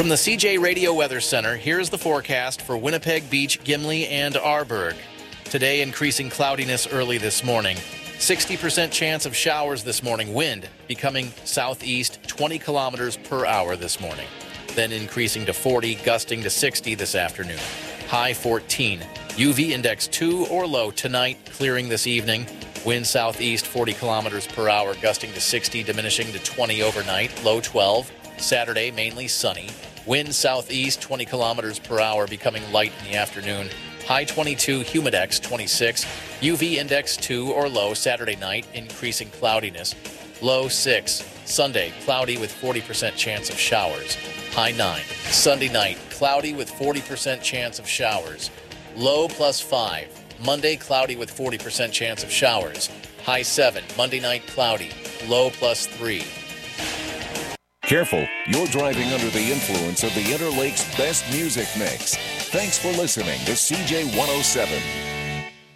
From the CJ Radio Weather Center, here's the forecast for Winnipeg Beach, Gimli, and Arborg. Today, increasing cloudiness early this morning. 60% chance of showers this morning. Wind becoming southeast 20 kilometers per hour this morning. Then increasing to 40, gusting to 60 this afternoon. High 14. UV index 2 or low tonight, clearing this evening. Wind southeast 40 kilometers per hour, gusting to 60, diminishing to 20 overnight. Low 12. Saturday, mainly sunny. Wind southeast 20 kilometers per hour, becoming light in the afternoon. High 22, humidex 26. UV index 2 or low Saturday night, increasing cloudiness. Low 6. Sunday, cloudy with 40% chance of showers. High 9. Sunday night, cloudy with 40% chance of showers. Low +5. Monday, cloudy with 40% chance of showers. High 7. Monday night, cloudy. Low +3. Careful, you're driving under the influence of the Interlake's best music mix. Thanks for listening to CJ 107.